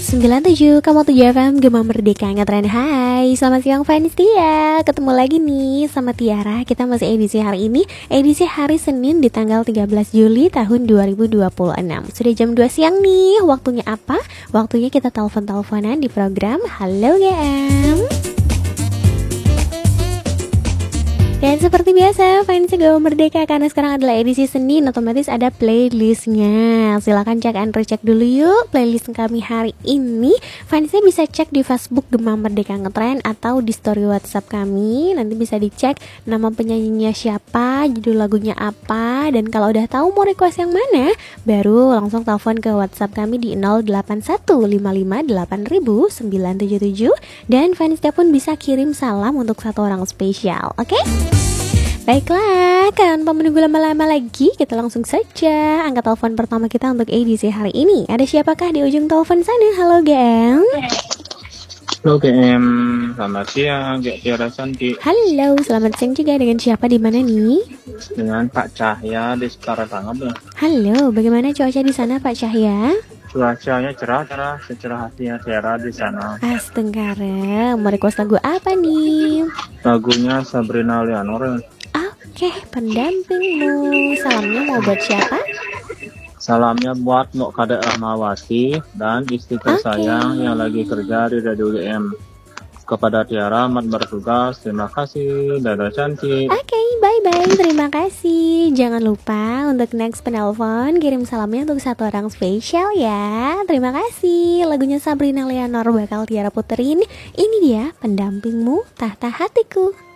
97,7 FM Gema Merdeka Ngetren. Hai, selamat siang fans Tia. Ketemu lagi nih sama Tiara. Kita masih edisi hari ini, edisi hari Senin di tanggal 13 Juli tahun 2026. Sudah jam 2 siang nih. Waktunya apa? Waktunya kita telepon-teleponan di program Halo GM. Dan seperti biasa, fans Gema Merdeka, karena sekarang adalah edisi Senin, otomatis ada playlistnya. Silahkan cek and recheck dulu yuk playlist kami hari ini. Fansnya bisa cek di Facebook Gema Merdeka Ngetren atau di story WhatsApp kami. Nanti bisa dicek nama penyanyinya siapa, judul lagunya apa. Dan kalau udah tahu mau request yang mana, baru langsung telepon ke WhatsApp kami di 08155800977. Dan fansnya pun bisa kirim salam untuk satu orang spesial, oke? Baiklah, tanpa menunggu lama-lama lagi, kita langsung saja angkat telepon pertama kita untuk edisi hari ini. Ada siapakah di ujung telepon sana? Halo GM. Halo GM, selamat siang, Gek Tiara Santi. Halo, selamat siang juga. Dengan siapa, di mana nih? Dengan Pak Cahya di Setara Tanggap. Halo, bagaimana cuaca di sana Pak Cahya? Cuacanya cerah, secerah hatinya Tiara di sana. Astengkara, mau request lagu apa nih? Lagunya Sabrina Leonor. Oke, pendampingmu. Salamnya mau buat siapa? Salamnya buat Nok Kadek Rahmawati dan istri tersayang yang lagi kerja di Radio GM. Kepada Tiara amat bertugas, terima kasih, dadah cantik. Oke, bye-bye, terima kasih. Jangan lupa untuk next penelpon kirim salamnya untuk satu orang spesial ya. Terima kasih. Lagunya Sabrina Leonor bakal Tiara puterin. Ini dia pendampingmu, tahta hatiku.